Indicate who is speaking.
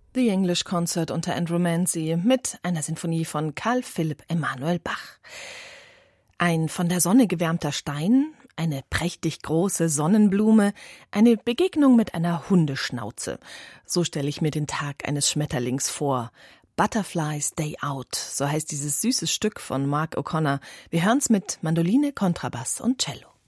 Speaker 1: The English Concert unter Andrew Manzi mit einer Sinfonie von Carl Philipp Emanuel Bach. Ein von der Sonne gewärmter Stein, eine prächtig große Sonnenblume, eine Begegnung mit einer Hundeschnauze. So stelle ich mir den Tag eines Schmetterlings vor. Butterfly's Day Out, so heißt dieses süße Stück von Mark O'Connor. Wir hören's mit Mandoline, Kontrabass und Cello.